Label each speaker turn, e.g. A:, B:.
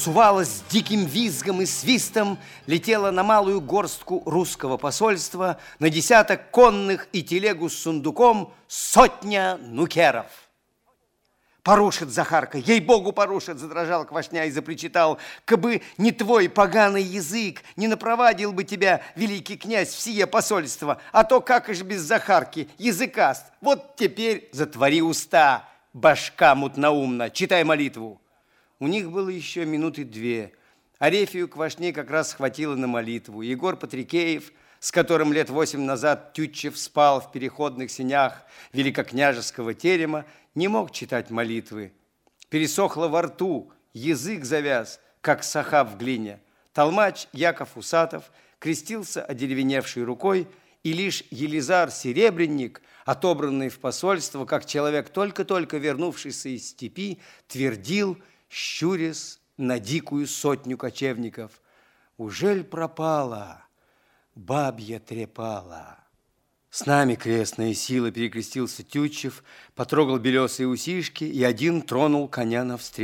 A: сувалась с диким визгом и свистом, летела на малую горстку русского посольства, на десяток конных и телегу с сундуком сотня нукеров. «Порушит, Захарка, ей-богу, порушит!» — задрожал Квашня и запричитал. «Кабы не твой поганый язык, не напровадил бы тебя великий князь в сие посольство, а то как ж без Захарки, языкаст! Вот теперь затвори уста, башка мутноумна, читай молитву!» У них было еще минуты две. Арефию Квашне как раз схватило на молитву. Егор Патрикеев, с которым лет 8 назад Тютчев спал в переходных сенях великокняжеского терема, не мог читать молитвы. Пересохло во рту, язык завяз, как саха в глине. Толмач Яков Усатов крестился одеревеневшей рукой, и лишь Елизар Серебренник, отобранный в посольство, как человек, только-только вернувшийся из степи, твердил, щурясь на дикую сотню кочевников: «Ужель пропала бабья трепала?» «С нами крестная сила!» — перекрестился Тютчев, потрогал белесые усишки и один тронул коня навстречу.